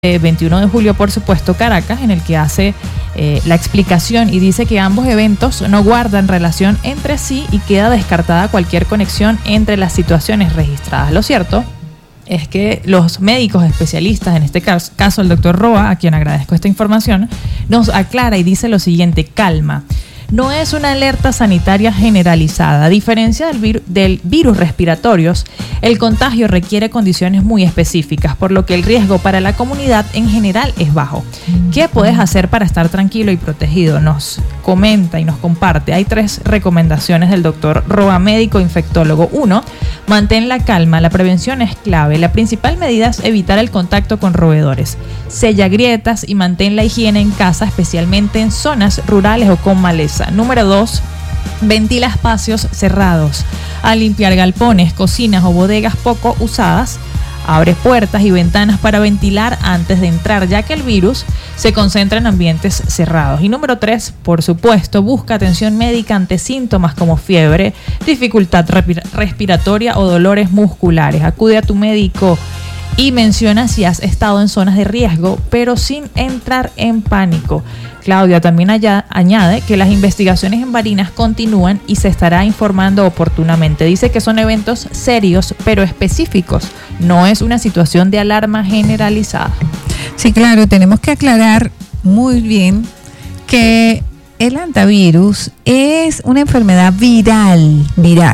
21 de julio, por supuesto, Caracas, en el que hace la explicación y dice que ambos eventos no guardan relación entre sí y queda descartada cualquier conexión entre las situaciones registradas. Lo cierto es que los médicos especialistas, en este caso el doctor Roa, a quien agradezco esta información, nos aclara y dice lo siguiente: calma. No es una alerta sanitaria generalizada. A diferencia del virus respiratorios, el contagio requiere condiciones muy específicas, por lo que el riesgo para la comunidad en general es bajo. ¿Qué puedes hacer para estar tranquilo y protegido? Nos comenta y nos comparte. Hay 3 recomendaciones del doctor Roa, médico infectólogo. 1. Mantén la calma. La prevención es clave. La principal medida es evitar el contacto con roedores. Sella grietas y mantén la higiene en casa, especialmente en zonas rurales o con maleza. Número 2. Ventila espacios cerrados. Al limpiar galpones, cocinas o bodegas poco usadas, abre puertas y ventanas para ventilar antes de entrar, ya que el virus se concentra en ambientes cerrados. Y número 3, por supuesto, busca atención médica ante síntomas como fiebre, dificultad respiratoria o dolores musculares. Acude a tu médico y menciona si has estado en zonas de riesgo, pero sin entrar en pánico. Claudia también añade que las investigaciones en Barinas continúan y se estará informando oportunamente. Dice que son eventos serios pero específicos, no es una situación de alarma generalizada. Sí, claro, tenemos que aclarar muy bien que el hantavirus es una enfermedad viral.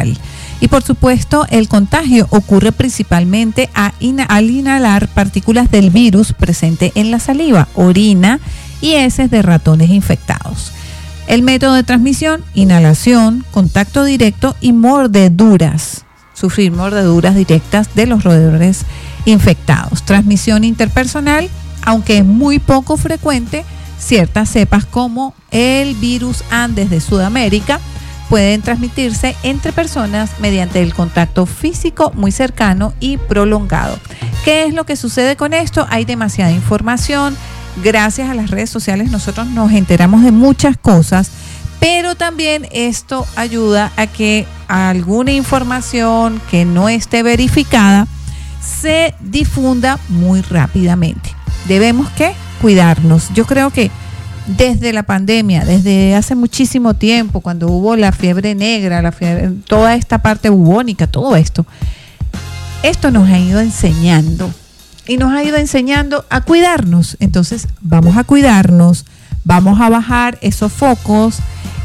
Y por supuesto, el contagio ocurre principalmente al inhalar partículas del virus presente en la saliva, orina y heces de ratones infectados. El método de transmisión: inhalación, contacto directo y mordeduras. Sufrir mordeduras directas de los roedores infectados. Transmisión interpersonal, aunque es muy poco frecuente, ciertas cepas como el virus Andes de Sudamérica pueden transmitirse entre personas mediante el contacto físico muy cercano y prolongado. ¿Qué es lo que sucede con esto? Hay demasiada información. Gracias a las redes sociales nosotros nos enteramos de muchas cosas, pero también esto ayuda a que alguna información que no esté verificada se difunda muy rápidamente. Debemos cuidarnos. Yo creo que desde la pandemia, desde hace muchísimo tiempo, cuando hubo la fiebre negra, toda esta parte bubónica, todo esto nos ha ido enseñando. Y nos ha ido enseñando a cuidarnos. Entonces, vamos a cuidarnos, vamos a bajar esos focos,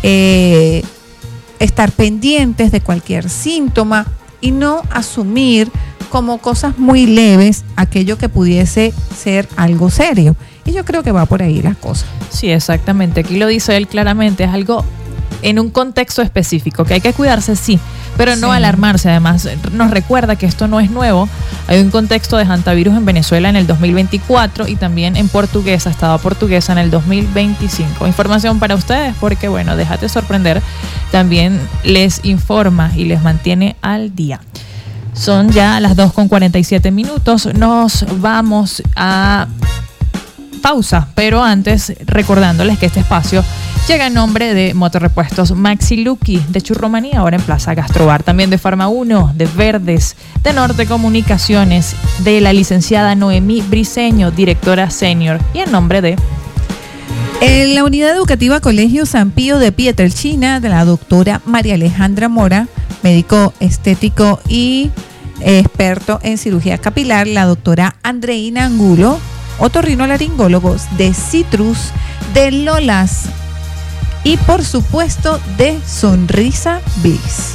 estar pendientes de cualquier síntoma y no asumir como cosas muy leves aquello que pudiese ser algo serio. Y yo creo que va por ahí las cosas. Sí, exactamente. Aquí lo dice él claramente, es algo en un contexto específico, que hay que cuidarse, sí, pero no alarmarse. Además, nos recuerda que esto no es nuevo. Hay un contexto de hantavirus en Venezuela en el 2024 y también en Estado Portuguesa en el 2025. Información para ustedes porque, bueno, déjate sorprender, también les informa y les mantiene al día. Son ya las 2:47. Nos vamos a pausa, pero antes recordándoles que este espacio llega en nombre de Motorrepuestos Maxi Lucky, de Churromanía, ahora en Plaza Gastrobar, también de Farma 1, de Verdes, de Norte Comunicaciones, de la licenciada Noemí Briceño, directora senior, y en nombre de en la Unidad Educativa Colegio San Pío de Pietrelcina, de la doctora María Alejandra Mora, médico estético y experto en cirugía capilar, la doctora Andreina Angulo, otorrinolaringólogos de Citrus, de Lolas y por supuesto de Sonrisa Bliss.